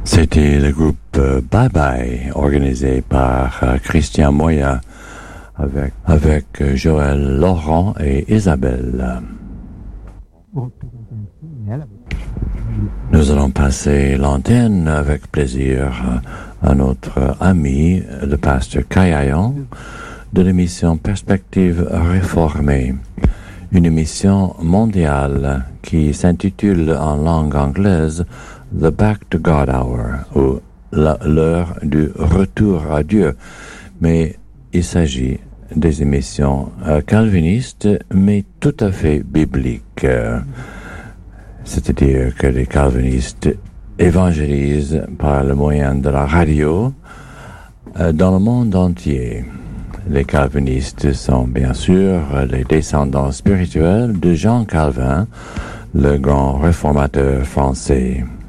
C'était le groupe Bye Bye, organisé par Christian Moya avec Joël Laurent et Isabelle. Nous allons passer l'antenne avec plaisir à notre ami, le pasteur Kayayon, de l'émission Perspective réformée, une émission mondiale qui s'intitule en langue anglaise The Back to God Hour, ou l'heure du retour à Dieu. Mais il s'agit des émissions calvinistes, mais tout à fait bibliques. C'est-à-dire que les calvinistes évangélisent par le moyen de la radio dans le monde entier. Les calvinistes sont bien sûr les descendants spirituels de Jean Calvin, le grand réformateur français.